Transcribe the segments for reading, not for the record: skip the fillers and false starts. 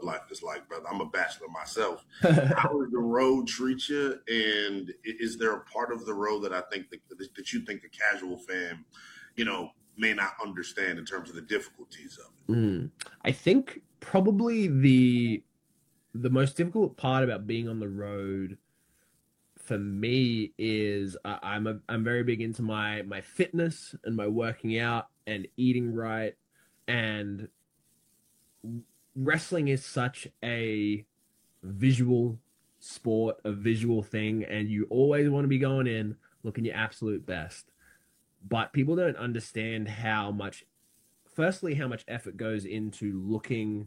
life is like, brother. I'm a bachelor myself. How does the road treat you? And is there a part of the road that I think that you think the casual fan, you know, may not understand in terms of the difficulties of it? I think probably the most difficult part about being on the road for me is I'm very big into my fitness and my working out and eating right, and wrestling is such a visual sport, a visual thing, and you always want to be going in looking your absolute best. But people don't understand how much, firstly, how much effort goes into looking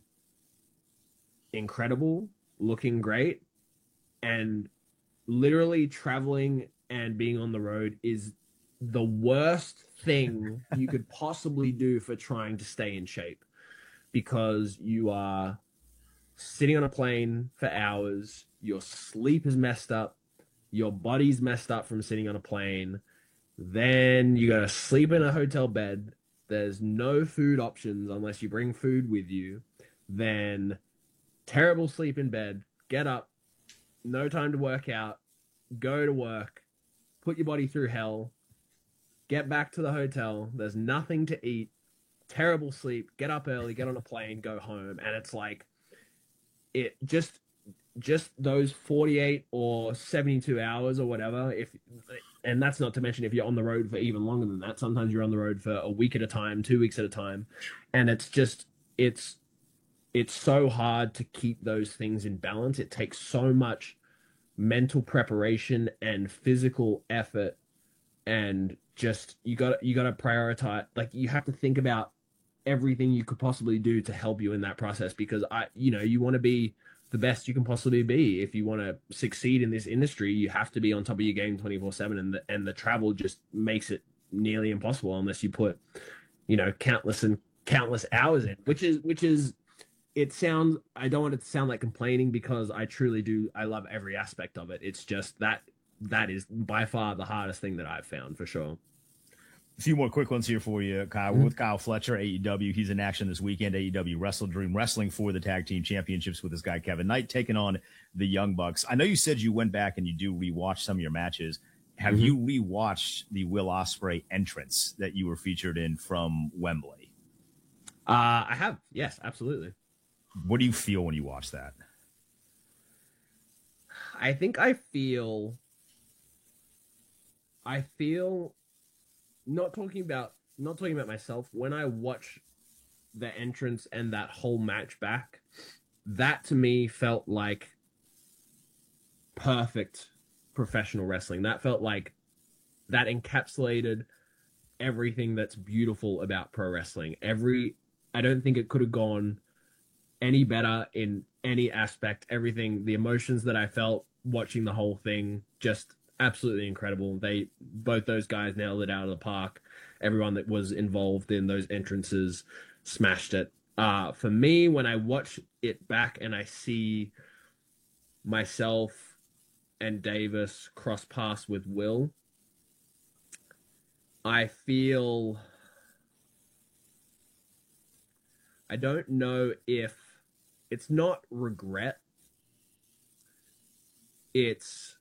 incredible, looking great, and literally traveling and being on the road is the worst thing you could possibly do for trying to stay in shape, because you are sitting on a plane for hours, your sleep is messed up, your body's messed up from sitting on a plane, then you gotta sleep in a hotel bed. There's no food options unless you bring food with you. Then terrible sleep in bed, get up, no time to work out, go to work, put your body through hell, get back to the hotel. There's nothing to eat, terrible sleep, get up early, get on a plane, go home. And it's like, it just those 48 or 72 hours or whatever, if and that's not to mention if you're on the road for even longer than that. Sometimes you're on the road for a week at a time, 2 weeks at a time, and it's it's so hard to keep those things in balance. It takes so much mental preparation and physical effort, and just you got to prioritize. Like, you have to think about everything you could possibly do to help you in that process, because you want to be the best you can possibly be. If you want to succeed in this industry, you have to be on top of your game 24/7, and the travel just makes it nearly impossible unless you put, countless and countless hours in, which is it sounds, I don't want it to sound like complaining, because I truly do. I love every aspect of it. It's just that is by far the hardest thing that I've found, for sure. A few more quick ones here for you, Kyle. We're Mhm. with Kyle Fletcher, AEW. He's in action this weekend. AEW Wrestle Dream Wrestling for the tag team championships with this guy, Kevin Knight, taking on the Young Bucks. I know you said you went back and you do rewatch some of your matches. Have Mhm. you rewatched the Will Ospreay entrance that you were featured in from Wembley? I have, yes, absolutely. What do you feel when you watch that? I think I feel not talking about myself, when I watch the entrance and that whole match back, that to me felt like perfect professional wrestling. That felt like that encapsulated everything that's beautiful about pro wrestling. I don't think it could have gone any better in any aspect. Everything, the emotions that I felt watching the whole thing, just absolutely incredible. Both those guys nailed it out of the park. Everyone that was involved in those entrances smashed it. For me, when I watch it back and I see myself and Davis cross paths with Will, I feel, I don't know if it's not regret, it's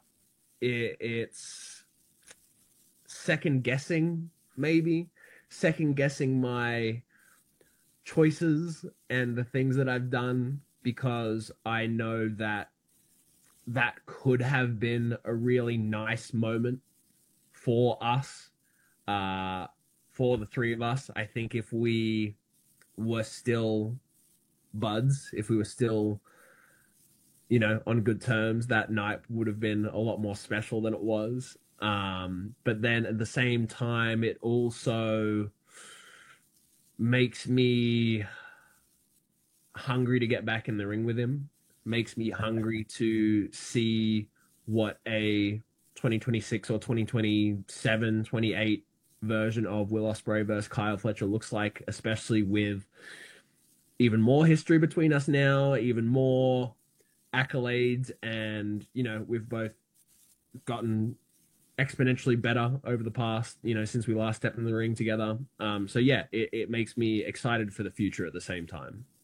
it's second guessing, maybe second guessing my choices and the things that I've done, because I know that that could have been a really nice moment for us, uh for the three of us. I think if we were still buds, if we were still, on good terms, that night would have been a lot more special than it was. But then at the same time, it also makes me hungry to get back in the ring with him, makes me hungry to see what a 2026 or 2027, 28 version of Will Ospreay versus Kyle Fletcher looks like, especially with even more history between us now, even more accolades, and we've both gotten exponentially better over the past, since we last stepped in the ring together. So yeah, it makes me excited for the future at the same time.